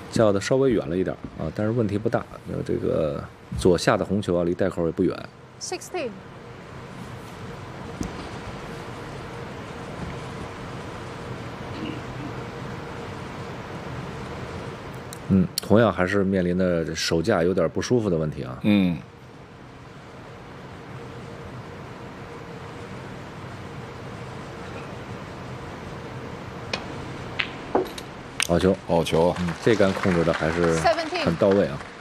叫的稍微远了一点啊，但是问题不大。这个左下的红球啊，离袋口也不远。 16。 同样还是面临的手架有点不舒服的问题啊。好球， 好球啊！ 这杆控制的还是很到位啊。